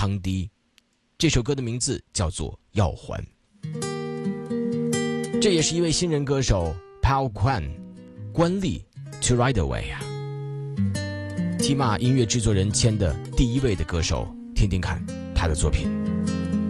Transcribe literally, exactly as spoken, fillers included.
康低。这首歌的名字叫做《要还》。这也是一位新人歌手 Pao Kwan 关丽 To Ride Away 啊 Tima 音乐制作人签的第一位的歌手，听听看他的作品。